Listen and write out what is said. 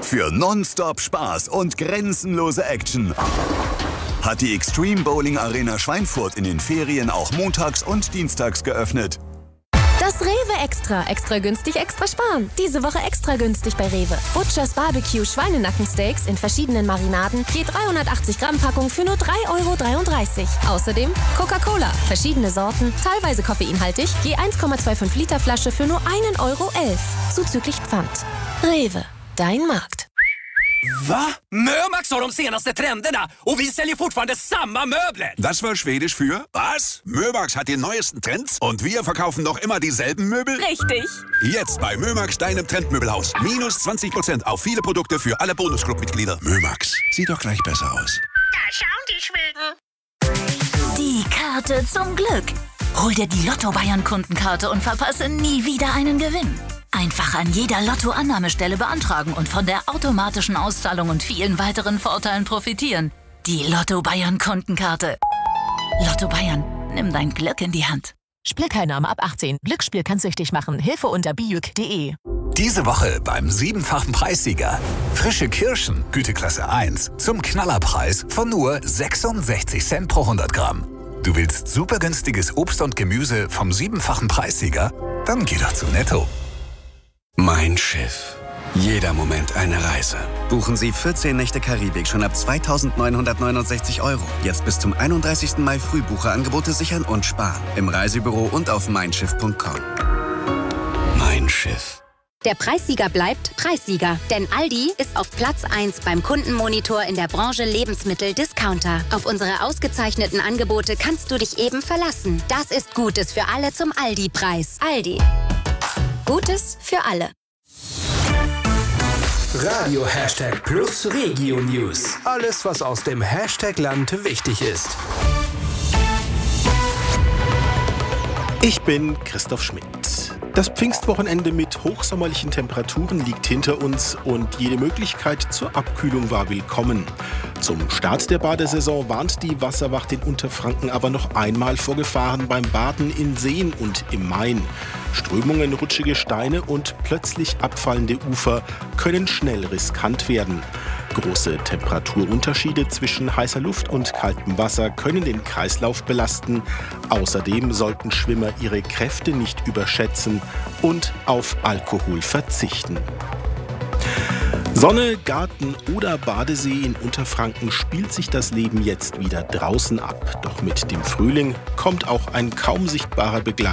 Für nonstop Spaß und grenzenlose Action hat die Extreme Bowling Arena Schweinfurt in den Ferien auch montags und dienstags geöffnet. Das Rewe Extra. Extra günstig, extra sparen. Diese Woche extra günstig bei Rewe. Butchers Barbecue Schweinenackensteaks in verschiedenen Marinaden. Je 380 Gramm Packung für nur 3,33 €. Außerdem Coca-Cola. Verschiedene Sorten, teilweise koffeinhaltig. Je 1,25 Liter Flasche für nur 1,11 €. Zuzüglich Pfand. Rewe. Dein Markt. Va? Mömax har de senaste trenderna och vi säljer fortfarande samma möbler. Das war Schwedisch für was? Mömax hat die neuesten Trends und wir verkaufen noch immer dieselben Möbel? Richtig. Jetzt bei Mömax, deinem Trendmöbelhaus. Minus 20% auf viele Produkte für alle Bonusclub-Mitglieder. Mömax, sieht doch gleich besser aus. Da schauen die Schweden. Die Karte zum Glück. Hol dir die Lotto-Bayern-Kundenkarte und verpasse nie wieder einen Gewinn. Einfach an jeder Lotto-Annahmestelle beantragen und von der automatischen Auszahlung und vielen weiteren Vorteilen profitieren. Die Lotto-Bayern-Kundenkarte. Lotto Bayern, nimm dein Glück in die Hand. Spielteilnahme ab 18. Glücksspiel kann süchtig machen. Hilfe unter biuk.de. Diese Woche beim 7-fachen Preissieger. Frische Kirschen, Güteklasse 1, zum Knallerpreis von nur 66 Cent pro 100 Gramm. Du willst super günstiges Obst und Gemüse vom 7-fachen Preissieger? Dann geh doch zu Netto. Mein Schiff. Jeder Moment eine Reise. Buchen Sie 14 Nächte Karibik schon ab 2.969 €. Jetzt bis zum 31. Mai Frühbucherangebote sichern und sparen. Im Reisebüro und auf meinschiff.com. Mein Schiff. Der Preissieger bleibt Preissieger, denn Aldi ist auf Platz 1 beim Kundenmonitor in der Branche Lebensmittel-Discounter. Auf unsere ausgezeichneten Angebote kannst du dich eben verlassen. Das ist Gutes für alle zum Aldi-Preis. Aldi. Gutes für alle. Radio #Plus Regio News. Alles, was aus dem Hashtag-Land wichtig ist. Ich bin Christoph Schmidt. Das Pfingstwochenende mit hochsommerlichen Temperaturen liegt hinter uns und jede Möglichkeit zur Abkühlung war willkommen. Zum Start der Badesaison warnt die Wasserwacht in Unterfranken aber noch einmal vor Gefahren beim Baden in Seen und im Main. Strömungen, rutschige Steine und plötzlich abfallende Ufer können schnell riskant werden. Große Temperaturunterschiede zwischen heißer Luft und kaltem Wasser können den Kreislauf belasten. Außerdem sollten Schwimmer ihre Kräfte nicht überschätzen und auf Alkohol verzichten. Sonne, Garten oder Badesee in Unterfranken spielt sich das Leben jetzt wieder draußen ab. Doch mit dem Frühling kommt auch ein kaum sichtbarer Begleiter